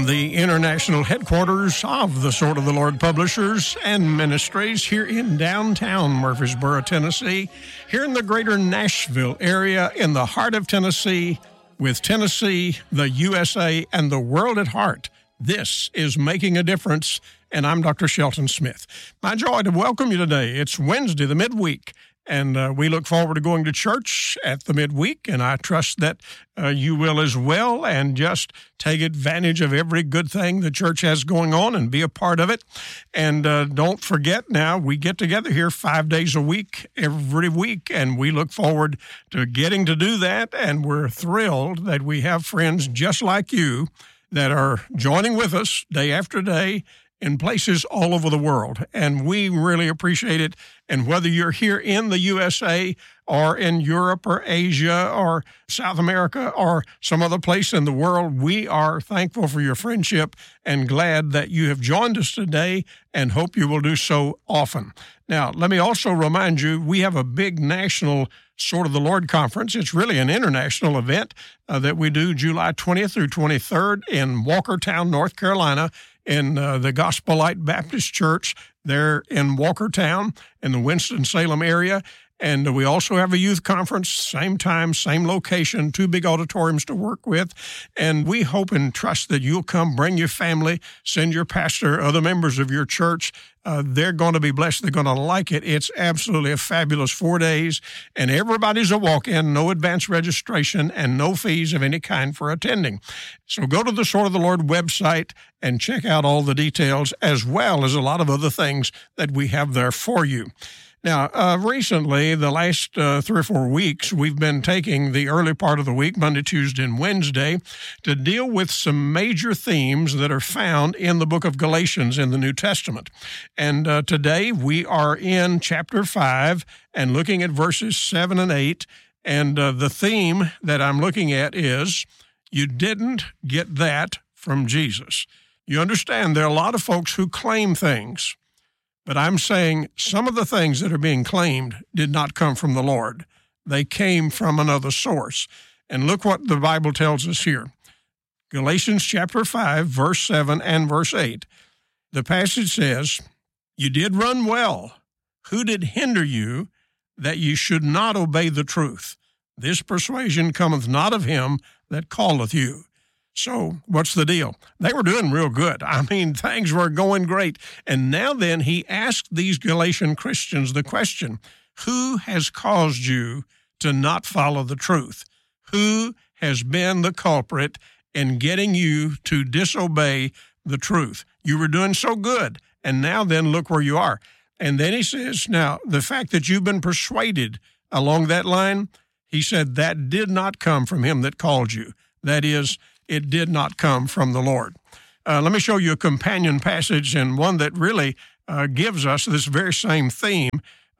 the international headquarters of the Sword of the Lord Publishers and Ministries here in downtown Murfreesboro, Tennessee, here in the greater Nashville area in the heart of Tennessee, with Tennessee, the USA, and the world at heart. This is Making a Difference, and I'm Dr. Shelton Smith. My joy to welcome you today. It's Wednesday, the midweek, and we look forward to going to church at the midweek, and I trust that you will as well, and just take advantage of every good thing the church has going on and be a part of it. And don't forget now, we get together here 5 days a week, every week, and we look forward to getting to do that, and we're thrilled that we have friends just like you that are joining with us day after day in places all over the world. And we really appreciate it. And whether you're here in the USA or in Europe or Asia or South America or some other place in the world, we are thankful for your friendship and glad that you have joined us today and hope you will do so often. Now, let me also remind you, we have a big national Sword of the Lord Conference. It's really an international event that we do July 20th through 23rd in Walkertown, North Carolina, in the Gospel Light Baptist Church there in Walkertown in the Winston-Salem area. And we also have a youth conference, same time, same location, 2 big auditoriums to work with. And we hope and trust that you'll come, bring your family, send your pastor, other members of your church. They're going to be blessed. They're going to like it. It's absolutely a fabulous 4 days. And everybody's a walk-in, no advance registration, and no fees of any kind for attending. So go to the Sword of the Lord website and check out all the details, as well as a lot of other things that we have there for you. Now, recently, the last 3 or 4 weeks, we've been taking the early part of the week, Monday, Tuesday, and Wednesday, to deal with some major themes that are found in the book of Galatians in the New Testament. And today, we are in chapter 5 and looking at verses 7 and 8. And the theme that I'm looking at is, you didn't get that from Jesus. You understand, there are a lot of folks who claim things. But I'm saying some of the things that are being claimed did not come from the Lord. They came from another source. And look what the Bible tells us here. Galatians chapter 5, verse 7 and verse 8. The passage says, "You did run well. Who did hinder you that you should not obey the truth? This persuasion cometh not of him that calleth you." So what's the deal? They were doing real good. I mean, things were going great. And now then, he asked these Galatian Christians the question, who has caused you to not follow the truth? Who has been the culprit in getting you to disobey the truth? You were doing so good, and now then, look where you are. And then he says, now, the fact that you've been persuaded along that line, he said, that did not come from him that called you. That is, it did not come from the Lord. Let me show you a companion passage, and one that really gives us this very same theme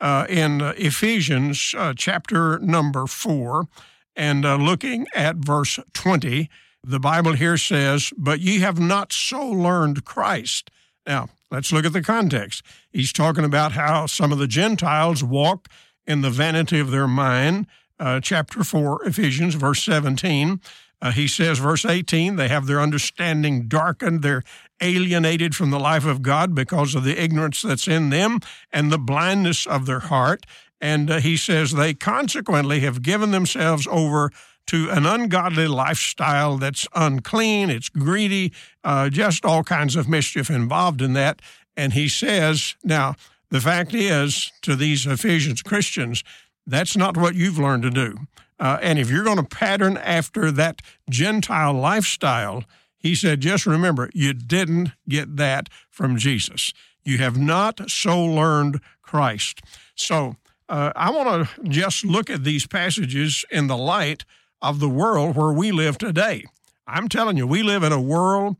in Ephesians chapter number 4, and looking at verse 20. The Bible here says, "But ye have not so learned Christ." Now, let's look at the context. He's talking about how some of the Gentiles walk in the vanity of their mind. Chapter 4, Ephesians, verse 17. He says, verse 18, they have their understanding darkened, they're alienated from the life of God because of the ignorance that's in them and the blindness of their heart. And he says they consequently have given themselves over to an ungodly lifestyle that's unclean, it's greedy, just all kinds of mischief involved in that. And he says, now, the fact is, to these Ephesians Christians, that's not what you've learned to do. And if you're going to pattern after that Gentile lifestyle, he said, just remember, you didn't get that from Jesus. You have not so learned Christ. So I want to just look at these passages in the light of the world where we live today. I'm telling you, we live in a world,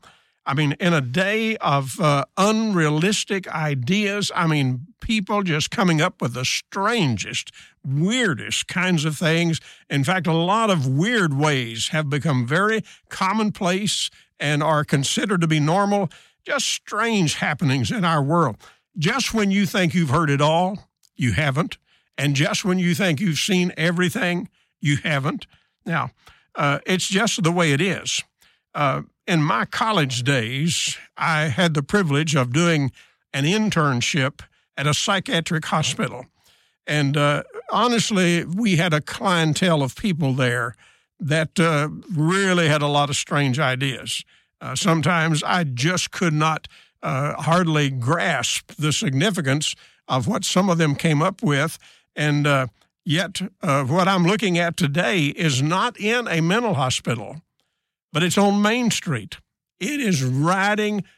in a day of unrealistic ideas. People just coming up with the strangest, weirdest kinds of things. In fact, a lot of weird ways have become very commonplace and are considered to be normal. Just strange happenings in our world. Just when you think you've heard it all, you haven't. And just when you think you've seen everything, you haven't. Now, it's just the way it is. In in my college days, I had the privilege of doing an internship at a psychiatric hospital. And honestly, we had a clientele of people there that really had a lot of strange ideas. Sometimes I just could not hardly grasp the significance of what some of them came up with. And yet what I'm looking at today is not in a mental hospital, but it's on Main Street. It is right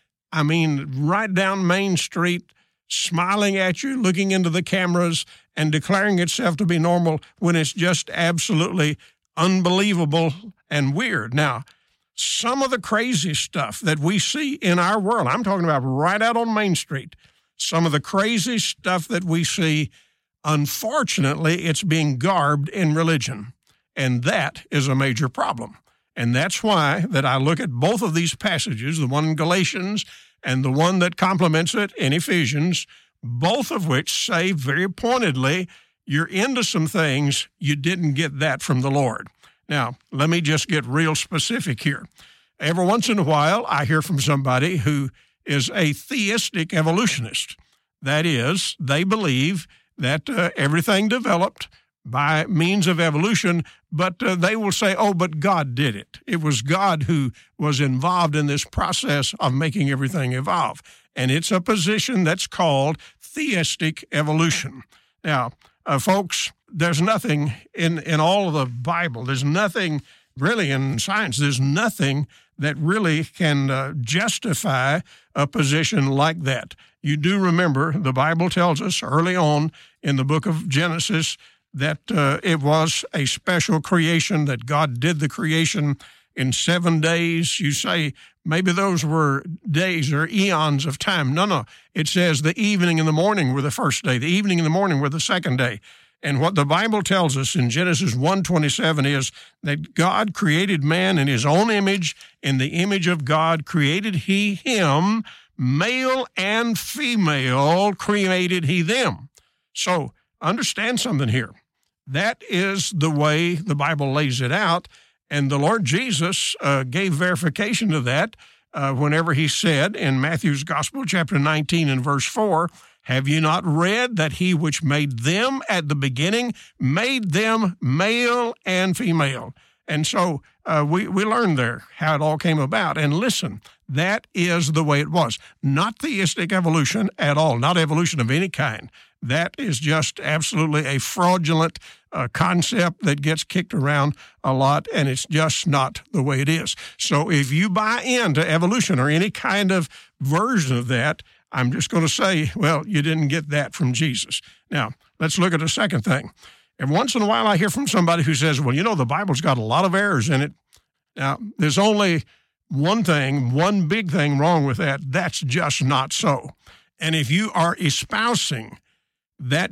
down Main Street, smiling at you, looking into the cameras, and declaring itself to be normal when it's just absolutely unbelievable and weird. Now, some of the crazy stuff that we see in our world, I'm talking about right out on Main Street, some of the crazy stuff that we see, unfortunately, it's being garbed in religion. And that is a major problem. And that's why that I look at both of these passages, the one in Galatians and the one that complements it in Ephesians, both of which say very pointedly, you're into some things, you didn't get that from the Lord. Now, let me just get real specific here. Every once in a while, I hear from somebody who is a theistic evolutionist. That is, they believe that everything developed by means of evolution, but they will say, oh, but God did it. It was God who was involved in this process of making everything evolve. And it's a position that's called theistic evolution. Now, folks, there's nothing in all of the Bible, there's nothing really in science, there's nothing that really can justify a position like that. You do remember the Bible tells us early on in the book of Genesis that it was a special creation, that God did the creation in 7 days. You say maybe those were days or eons of time. No. It says the evening and the morning were the first day. The evening and the morning were the second day. And what the Bible tells us in Genesis 1:27 is that God created man in his own image. In the image of God created he him, male and female created he them. So understand something here. That is the way the Bible lays it out. And the Lord Jesus gave verification to that whenever he said in Matthew's Gospel, chapter 19 and verse 4, have you not read that he which made them at the beginning made them male and female? And so we learned there how it all came about. And listen, that is the way it was. Not theistic evolution at all, not evolution of any kind. That is just absolutely a fraudulent concept that gets kicked around a lot, and it's just not the way it is. So if you buy into evolution or any kind of version of that, I'm just going to say, well, you didn't get that from Jesus. Now, let's look at a second thing. Every once in a while, I hear from somebody who says, well, the Bible's got a lot of errors in it. Now, there's only one big thing wrong with that. That's just not so. And if you are espousing that